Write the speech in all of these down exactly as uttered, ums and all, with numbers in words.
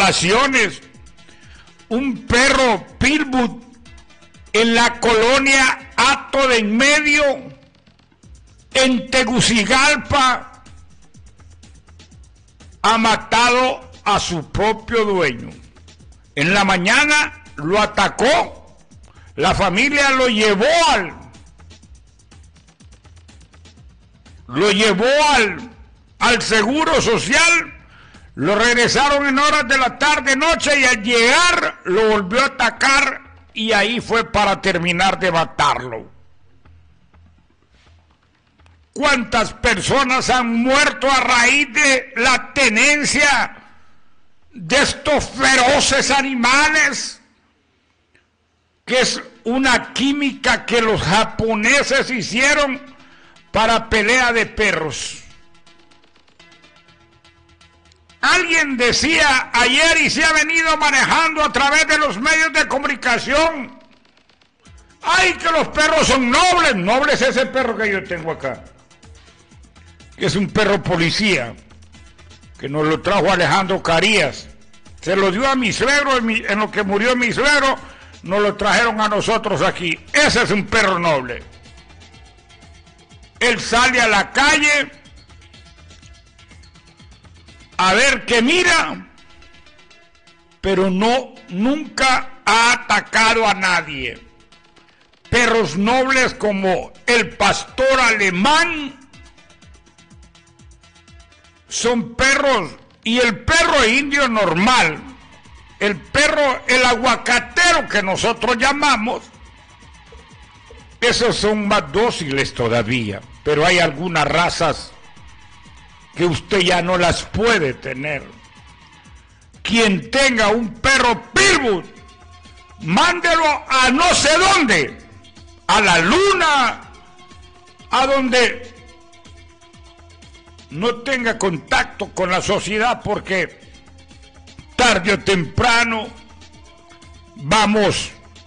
colaciones. Un perro pitbull en la colonia Hato de en Medio, en Tegucigalpa, ha matado a su propio dueño. En la mañana lo atacó, la familia lo llevó al lo llevó al, al Seguro Social, lo regresaron en horas de la tarde, noche, y al llegar lo volvió a atacar, y ahí fue para terminar de matarlo. ¿Cuántas personas han muerto a raíz de la tenencia de estos feroces animales? Que es una química que los japoneses hicieron para pelea de perros. Alguien decía ayer, y se ha venido manejando a través de los medios de comunicación, ¡ay, que los perros son nobles! Noble es ese perro que yo tengo acá, que es un perro policía, que nos lo trajo Alejandro Carías. Se lo dio a mi suegro, en, mi, en lo que murió mi suegro, nos lo trajeron a nosotros aquí. Ese es un perro noble. Él sale a la calle a ver qué mira, pero no, nunca ha atacado a nadie. Perros nobles como el pastor alemán son perros, y el perro indio normal, el perro, el aguacatero que nosotros llamamos, esos son más dóciles todavía, pero hay algunas razas que usted ya no las puede tener. Quien tenga un perro pitbull, mándelo a no sé dónde, a la luna, a donde no tenga contacto con la sociedad, porque tarde o temprano vamos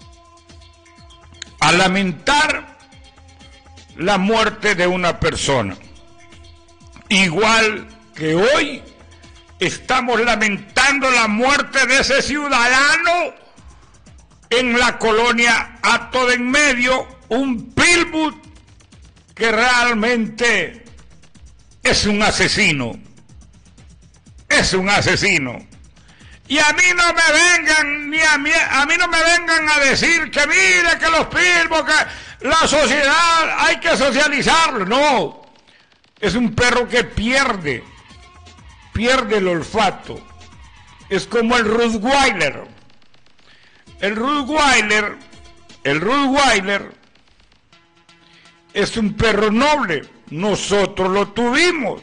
a lamentar la muerte de una persona. Igual que hoy estamos lamentando la muerte de ese ciudadano en la colonia Hato de en Medio, un pitbull que realmente es un asesino, es un asesino. Y a mí no me vengan, ni a mí, a mí no me vengan a decir que mire que los pitbulls, que la sociedad hay que socializarlo. No, es un perro que pierde, pierde el olfato. Es como el Rottweiler. El Rottweiler, el Rottweiler es un perro noble. Nosotros lo tuvimos.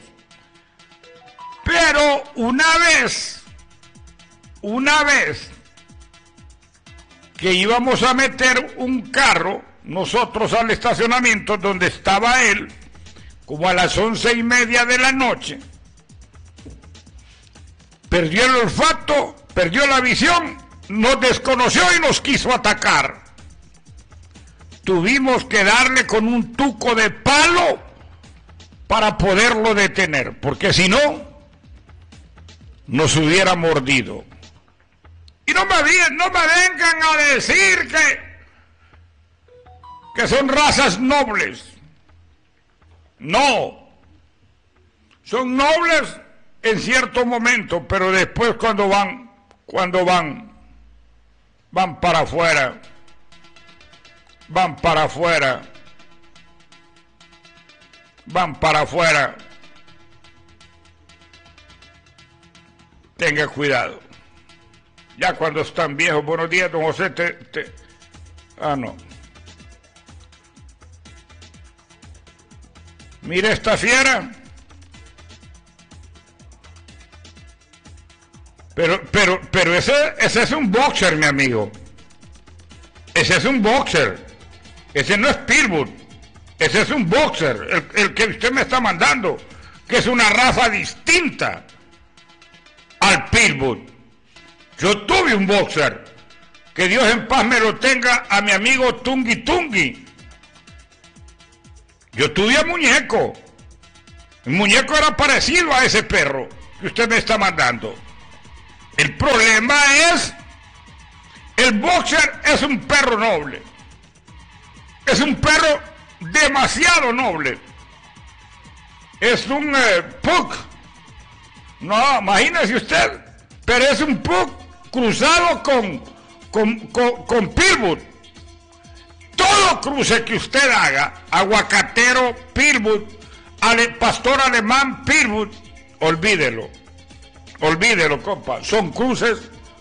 Pero una vez, una vez que íbamos a meter un carro, nosotros al estacionamiento donde estaba él, como a las once y media de la noche, perdió el olfato, perdió la visión, nos desconoció y nos quiso atacar. Tuvimos que darle con un tuco de palo para poderlo detener, porque si no, nos hubiera mordido. Y no me, no me vengan a decir que, que son razas nobles. No, son nobles en cierto momento, pero después cuando van, cuando van, van para afuera, van para afuera, van para afuera. Tenga cuidado. Ya cuando están viejos. Buenos días, don José. Te, te... Ah, no. Mire esta fiera. Pero, pero, pero ese, ese es un boxer, mi amigo. Ese es un boxer. Ese no es pitbull. Ese es un boxer, el, el que usted me está mandando, que es una raza distinta al pitbull. Yo tuve un boxer, que Dios en paz me lo tenga, a mi amigo Tungi Tungi. Yo tuve a Muñeco. El Muñeco era parecido a ese perro que usted me está mandando. El problema El boxer es un perro noble. Es un perro demasiado noble. Es un eh, pug. No, imagínese usted. Pero es un pug cruzado con, con, con, con pitbull. Todo cruce que usted haga, aguacatero, pitbull, ale, pastor alemán, pitbull, olvídelo. Olvídelo, compa. Son cruces.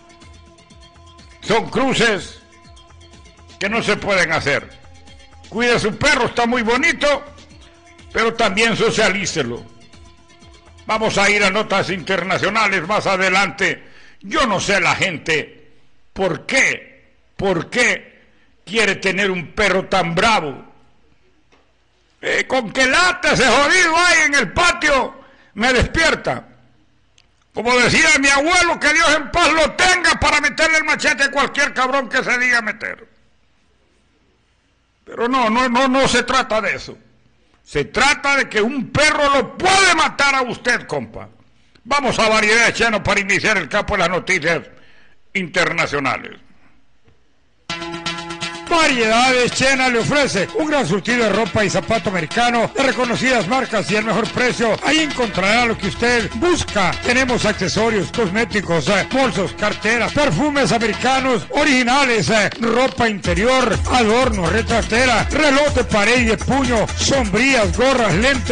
Son cruces que no se pueden hacer. Cuide a su perro, está muy bonito, pero también socialícelo. Vamos a ir a notas internacionales más adelante. Yo no sé la gente por qué, por qué quiere tener un perro tan bravo. Eh, con que late ese jodido ahí en el patio, me despierta. Como decía mi abuelo, que Dios en paz lo tenga para meterle el machete a cualquier cabrón que se diga meter. Pero no, no, no, no se trata de eso. Se trata de que un perro lo puede matar a usted, compa. Vamos a Variedades Cheno para iniciar el campo de las noticias internacionales. Variedades Chena le ofrece un gran surtido de ropa y zapato americano de reconocidas marcas y el mejor precio. Ahí encontrará lo que usted busca. Tenemos accesorios, cosméticos, eh, bolsos, carteras, perfumes americanos originales, eh, ropa interior, adornos, retratera, reloj de pared y de puño, sombrillas, gorras, lentes.